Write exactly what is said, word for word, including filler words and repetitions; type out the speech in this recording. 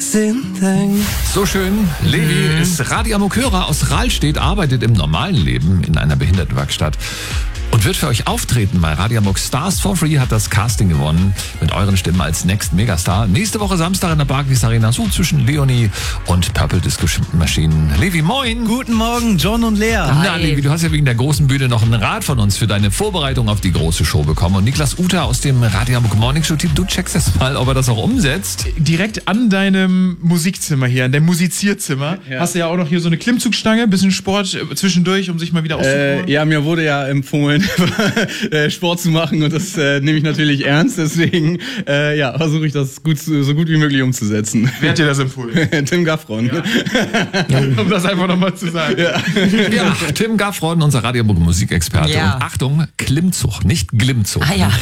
So schön. Levi mhm. ist Radioamok-Hörer aus Rahlstedt, arbeitet im normalen Leben in einer Behindertenwerkstatt und wird für euch auftreten bei Radio Amok. Stars for Free hat das Casting gewonnen mit euren Stimmen als Next Megastar. Nächste Woche Samstag in der Barclays Arena, so zwischen Leonie und Purple Disco Machine. Levi, moin. Guten Morgen, John und Lea. Na, Levi, du hast ja wegen der großen Bühne noch einen Rat von uns für deine Vorbereitung auf die große Show bekommen. Und Niklas Uta aus dem Radio Amok Morning Show Team, du checkst das mal, ob er das auch umsetzt. Direkt an deinem Musikzimmer hier, an deinem Musizierzimmer, ja. Hast du ja auch noch hier so eine Klimmzugstange, bisschen Sport zwischendurch, um sich mal wieder auszuprobieren. Äh, ja, mir wurde ja empfohlen, Sport zu machen und das äh, nehme ich natürlich ernst, deswegen äh, ja, versuche ich das gut, so gut wie möglich umzusetzen. Wer hat dir das empfohlen? Tim Gaffron. Ja. Um das einfach nochmal zu sagen. Ja, ja, Tim Gaffron, unser Radio Amok Musikexperte. Ja. Und Achtung, Klimmzug, nicht Glimmzug. Ah ja.